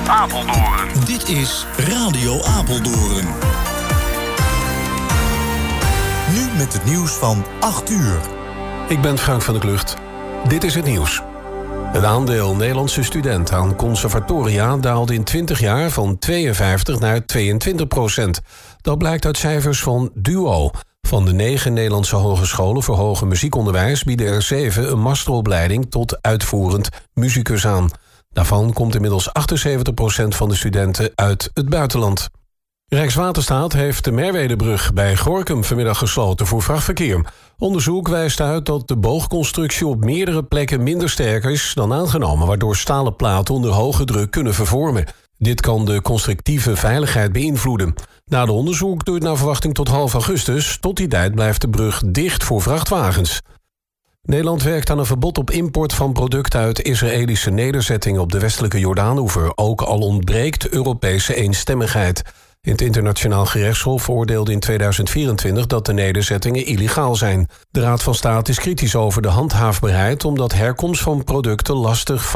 Apeldoorn. Dit is Radio Apeldoorn. Nu met het nieuws van 8 uur. Ik ben Frank van der Klucht. Dit is het nieuws. Het aandeel Nederlandse studenten aan conservatoria daalde in 20 jaar van 52 naar 22%. Dat blijkt uit cijfers van DUO. Van de 9 Nederlandse hogescholen voor hoger muziekonderwijs bieden er 7 een masteropleiding tot uitvoerend muzikus aan. Daarvan komt inmiddels 78% van de studenten uit het buitenland. Rijkswaterstaat heeft de Merwedebrug bij Gorinchem vanmiddag gesloten voor vrachtverkeer. Onderzoek wijst uit dat de boogconstructie op meerdere plekken minder sterk is dan aangenomen, waardoor stalen platen onder hoge druk kunnen vervormen. Dit kan de constructieve veiligheid beïnvloeden. Na de onderzoek duurt naar verwachting tot half augustus. Tot die tijd blijft de brug dicht voor vrachtwagens. Nederland werkt aan een verbod op import van producten uit Israëlische nederzettingen op de westelijke Jordaanoever, ook al ontbreekt Europese eenstemmigheid. Het Internationaal Gerechtshof oordeelde in 2024 dat de nederzettingen illegaal zijn. De Raad van State is kritisch over de handhaafbaarheid omdat herkomst van producten lastig